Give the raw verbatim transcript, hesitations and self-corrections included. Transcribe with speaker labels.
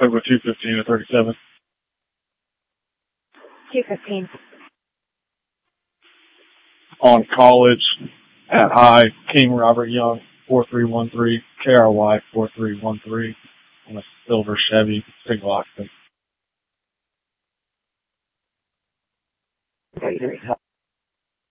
Speaker 1: Over two fifteen to thirty-seven.
Speaker 2: two fifteen.
Speaker 1: On College, at High, King Robert Young, four three one three, K R Y four three one three, on a silver Chevy, single occupant.
Speaker 3: Okay,